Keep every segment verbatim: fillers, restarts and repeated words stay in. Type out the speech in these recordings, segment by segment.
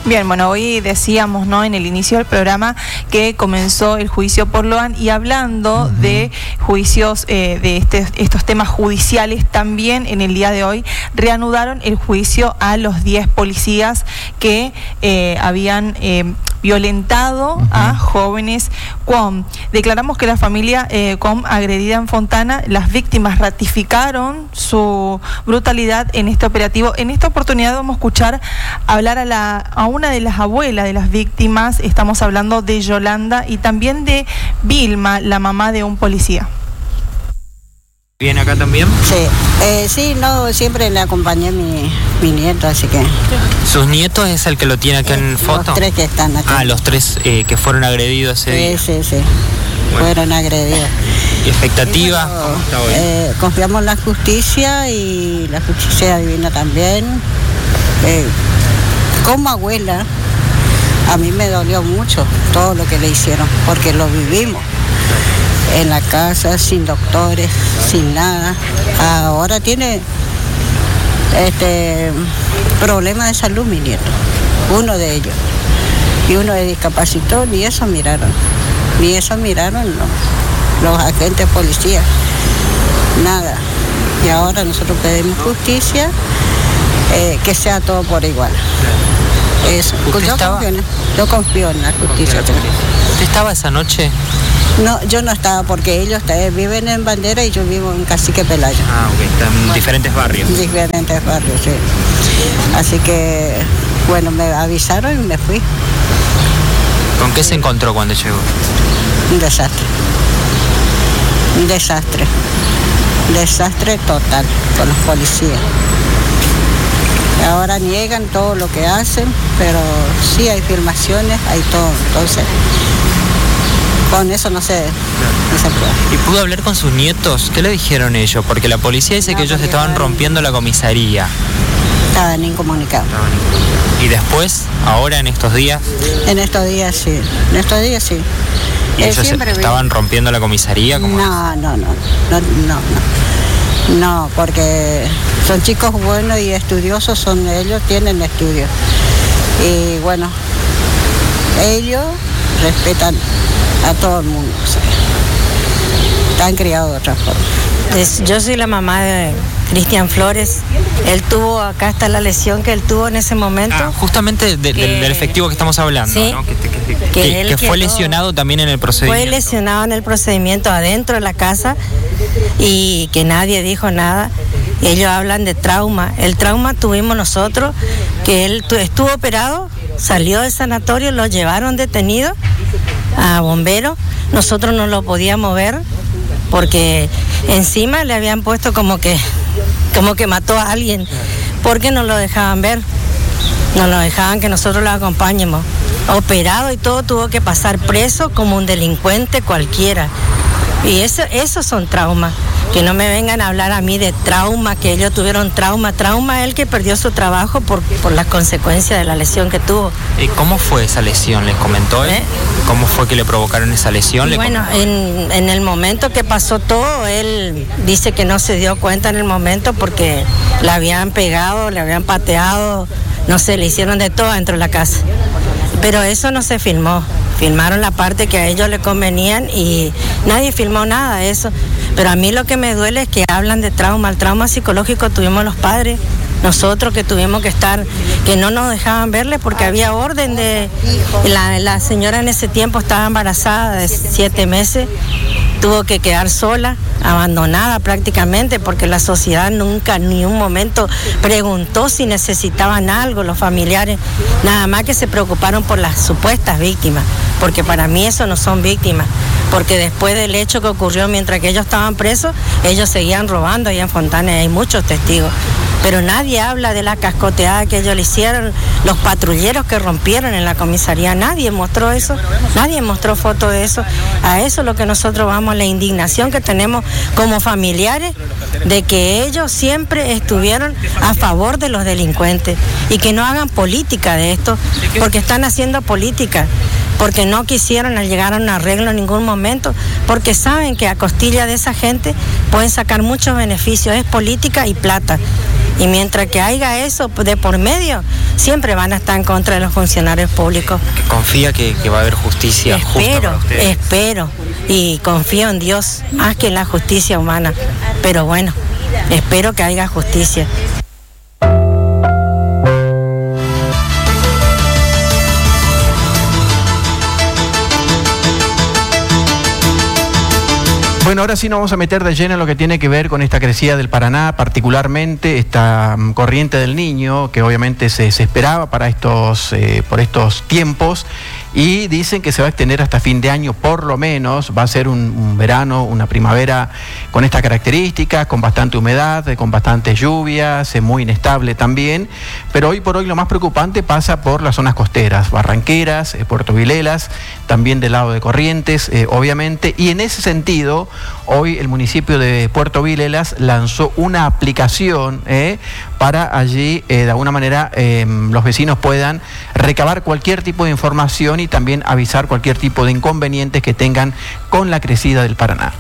Bien, bueno, hoy decíamos, ¿no?, en el inicio del programa que comenzó el juicio por Loan, y hablando uh-huh. de juicios, eh, de este, estos temas judiciales, también en el día de hoy reanudaron el juicio a los diez policías que eh, habían eh, violentado uh-huh. a jóvenes Cuom. Declaramos que la familia eh, Cuom agredida en Fontana, las víctimas ratificaron su brutalidad en este operativo. En esta oportunidad vamos a escuchar hablar a, la, a una de las abuelas de las víctimas. Estamos hablando de Yolanda y también de Vilma, la mamá de un policía. ¿Viene acá también? Sí, eh, sí, no, siempre le acompañé a mi, mi nieto, así que... ¿Sus nietos es el que lo tiene acá eh, en foto? Los tres que están acá. Ah, los tres eh, que fueron agredidos ese día. Sí, sí, sí, bueno. Fueron agredidos. ¿Y expectativa? Y bueno, está hoy? Eh, confiamos en la justicia y la justicia divina también. Eh, como abuela, a mí me dolió mucho todo lo que le hicieron, porque lo vivimos. En la casa, sin doctores, sin nada. Ahora tiene este problema de salud, mi nieto, uno de ellos. Y uno es discapacitado, ni eso miraron. Ni eso miraron no, los agentes policías. Nada. Y ahora nosotros pedimos justicia, eh, que sea todo por igual. Eso. Yo, estaba... confío en, yo confío en la justicia. ¿Usted estaba esa noche? No, yo no estaba, porque ellos viven en Bandera y yo vivo en Cacique Pelayo. Ah, ok, están en bueno, diferentes barrios. Diferentes barrios, sí. Así que, bueno, me avisaron y me fui. ¿Con qué se encontró cuando llegó? Un desastre. Un desastre. Un desastre total con los policías. Ahora niegan todo lo que hacen, pero sí hay filmaciones, hay todo, entonces... Con eso no se, no se puede. ¿Y pudo hablar con sus nietos? ¿Qué le dijeron ellos? Porque la policía dice no, que ellos estaban rompiendo la comisaría. Estaban incomunicados. Estaban incomunicados. ¿Y después, ahora en estos días? En estos días sí, en estos días sí. ¿Y ellos estaban ve... rompiendo la comisaría? ¿Cómo no, no, no, no, no, no. No, porque son chicos buenos y estudiosos, son ellos, tienen estudios. Y bueno, ellos respetan a todo el mundo, o sea, están criados de otra forma. Es, yo soy la mamá de Cristian Flores. Él tuvo, acá está la lesión que él tuvo en ese momento. Ah, justamente de, que, del efectivo que estamos hablando, sí, ¿no? Que, que, que, que, que, que fue lesionado también en el procedimiento. Fue lesionado en el procedimiento adentro de la casa y que nadie dijo nada. Ellos hablan de trauma. El trauma tuvimos nosotros, que él estuvo operado, salió del sanatorio, lo llevaron detenido a bomberos. Nosotros no lo podíamos ver porque encima le habían puesto como que como que mató a alguien, porque no lo dejaban ver, no lo dejaban que nosotros lo acompañemos. Operado y todo, tuvo que pasar preso como un delincuente cualquiera. Y eso, esos son traumas. Que no me vengan a hablar a mí de trauma, que ellos tuvieron trauma. Trauma él que perdió su trabajo por, por las consecuencias de la lesión que tuvo. ¿Y cómo fue esa lesión? ¿Les comentó él? ¿Eh? ¿Cómo fue que le provocaron esa lesión? ¿Le bueno, en, en el momento que pasó todo, él dice que no se dio cuenta en el momento porque le habían pegado, le habían pateado, no sé, le hicieron de todo dentro de la casa. Pero eso no se filmó. Filmaron la parte que a ellos les convenían y nadie filmó nada de eso. Pero a mí lo que me duele es que hablan de trauma. El trauma psicológico tuvimos los padres, nosotros que tuvimos que estar, que no nos dejaban verle porque había orden de... La, la señora en ese tiempo estaba embarazada de siete meses, tuvo que quedar sola, abandonada prácticamente, porque la sociedad nunca, ni un momento preguntó si necesitaban algo, los familiares, nada más que se preocuparon por las supuestas víctimas, porque para mí eso no son víctimas, porque después del hecho que ocurrió mientras que ellos estaban presos, ellos seguían robando allá en Fontana, y hay muchos testigos. Pero nadie habla de la cascoteada que ellos le hicieron, los patrulleros que rompieron en la comisaría, nadie mostró eso, nadie mostró foto de eso. A eso es lo que nosotros vamos, la indignación que tenemos como familiares de que ellos siempre estuvieron a favor de los delincuentes y que no hagan política de esto, porque están haciendo política, porque no quisieron llegar a un arreglo en ningún momento, porque saben que a costilla de esa gente pueden sacar muchos beneficios, es política y plata. Y mientras que haya eso de por medio, siempre van a estar en contra de los funcionarios públicos. ¿Confía que, que va a haber justicia justa Espero, para ustedes? espero. Y confío en Dios, más que en la justicia humana. Pero bueno, espero que haya justicia. Bueno, ahora sí nos vamos a meter de lleno en lo que tiene que ver con esta crecida del Paraná, particularmente esta um, corriente del Niño, que obviamente se, se esperaba para estos, eh, por estos tiempos, y dicen que se va a extender hasta fin de año por lo menos. Va a ser un, un verano, una primavera con estas características, con bastante humedad, con bastantes lluvias, eh, muy inestable también, pero hoy por hoy lo más preocupante pasa por las zonas costeras, Barranqueras, eh, Puerto Vilelas, también del lado de Corrientes, eh, obviamente, y en ese sentido, hoy el municipio de Puerto Vilelas lanzó una aplicación eh, para allí, eh, de alguna manera, eh, los vecinos puedan recabar cualquier tipo de información y también avisar cualquier tipo de inconvenientes que tengan con la crecida del Paraná.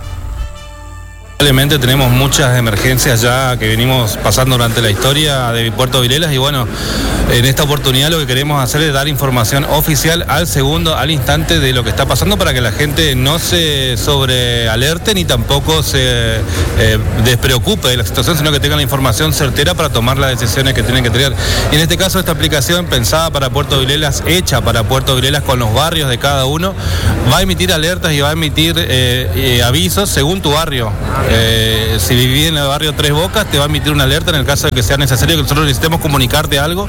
Lamentablemente tenemos muchas emergencias ya que venimos pasando durante la historia de Puerto Vilelas y bueno, en esta oportunidad lo que queremos hacer es dar información oficial al segundo, al instante de lo que está pasando para que la gente no se sobrealerte ni tampoco se eh, despreocupe de la situación, sino que tenga la información certera para tomar las decisiones que tienen que tener. Y en este caso esta aplicación pensada para Puerto Vilelas, hecha para Puerto Vilelas con los barrios de cada uno, va a emitir alertas y va a emitir eh, eh, avisos según tu barrio. Eh, si vivís en el barrio Tres Bocas, te va a emitir una alerta en el caso de que sea necesario, que nosotros necesitemos comunicarte algo,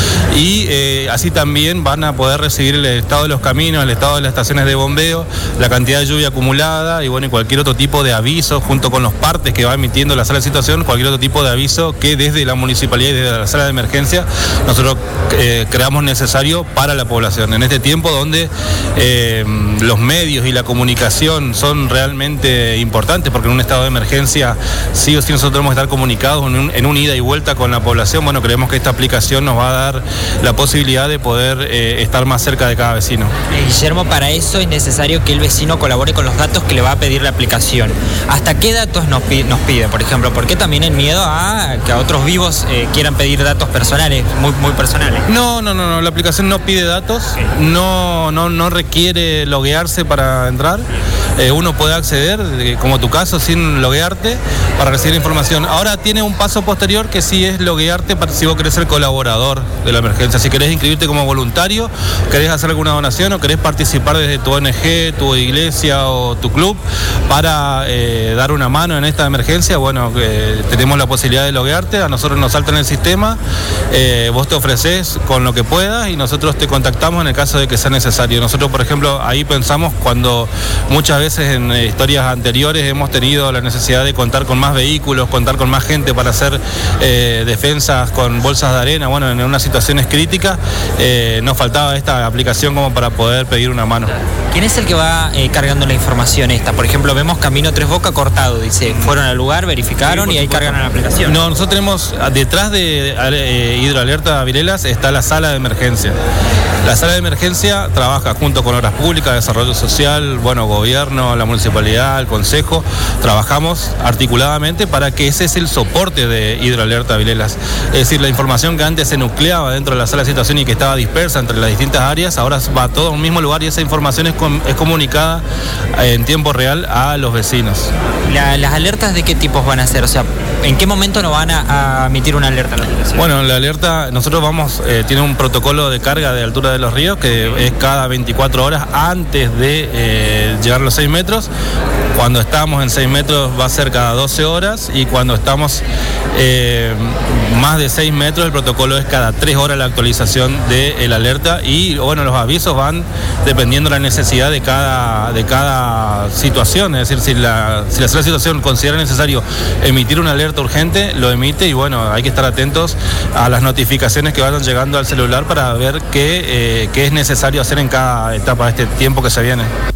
y eh, así también van a poder recibir el estado de los caminos, el estado de las estaciones de bombeo, la cantidad de lluvia acumulada y bueno, y cualquier otro tipo de aviso, junto con los partes que va emitiendo la sala de situación, cualquier otro tipo de aviso que desde la municipalidad y desde la sala de emergencia nosotros eh, creamos necesario para la población. En este tiempo donde eh, los medios y la comunicación son realmente importantes, porque en un estado de emergencia sí o sí nosotros tenemos que estar comunicados en un, en un ida y vuelta con la población. Bueno, creemos que esta aplicación nos va a dar la posibilidad de poder eh, estar más cerca de cada vecino. Eh, Guillermo, para eso es necesario que el vecino colabore con los datos que le va a pedir la aplicación. ¿Hasta qué datos nos, pi nos pide, por ejemplo? Porque también el miedo a que a otros vivos eh, quieran pedir datos personales, muy, muy personales. No, no, no, no, la aplicación no pide datos, no, no, no requiere loguearse para entrar. Eh, uno puede acceder, eh, como tu caso, sin loguearte para recibir información. Ahora tiene un paso posterior que sí es loguearte para si vos querés ser colaborador de la emergencia. Si querés inscribirte como voluntario, querés hacer alguna donación o querés participar desde tu O N G, tu iglesia o tu club para eh, dar una mano en esta emergencia, bueno, eh, tenemos la posibilidad de loguearte, a nosotros nos salta en el sistema, eh, vos te ofreces con lo que puedas y nosotros te contactamos en el caso de que sea necesario. Nosotros, por ejemplo, ahí pensamos cuando muchas veces en eh, historias anteriores hemos tenido la necesidad de contar con más vehículos, contar con más gente para hacer eh, defensas con bolsas de arena. Bueno, en unas situaciones críticas eh, nos faltaba esta aplicación como para poder pedir una mano. ¿Quién es el que va eh, cargando la información esta? Por ejemplo, vemos Camino Tres Bocas cortado, dice, fueron al lugar, verificaron sí, y ahí cargan la aplicación. No, nosotros tenemos, detrás de eh, Hidroalerta Vilelas está la sala de emergencia. La sala de emergencia trabaja junto con Obras Públicas, Desarrollo Social, bueno, gobierno, la municipalidad, el consejo. Trabajamos articuladamente para que ese es el soporte de Hidroalerta Vilelas. Es decir, la información que antes se nucleaba dentro de la sala de situación y que estaba dispersa entre las distintas áreas, ahora va todo a un mismo lugar y esa información es, com es comunicada en tiempo real a los vecinos. La, ¿Las alertas de qué tipos van a ser? O sea, ¿en qué momento nos van a, a emitir una alerta a la aplicación? Bueno, la alerta, nosotros vamos, eh, tiene un protocolo de carga de altura de los ríos que es cada veinticuatro horas antes de eh, llegar a los seis metros. Cuando estamos en seis metros va a ser cada doce horas y cuando estamos eh, más de seis metros el protocolo es cada tres horas la actualización de la alerta y bueno, los avisos van dependiendo de la necesidad de cada, de cada situación. Es decir, si la, si la situación considera necesario emitir una alerta urgente, lo emite y bueno, hay que estar atentos a las notificaciones que vayan llegando al celular para ver qué, eh, qué es necesario hacer en cada etapa de este tiempo que se viene.